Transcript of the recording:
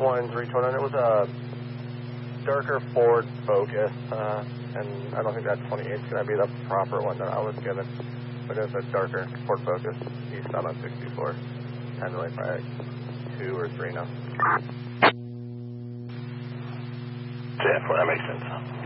one's returned. It was a darker Ford Focus, and I don't think that 28 is going to be the proper one that I was given. But it's a darker Ford Focus, eastbound on 64. Handling by 2 or 3 now. Yeah, that makes sense.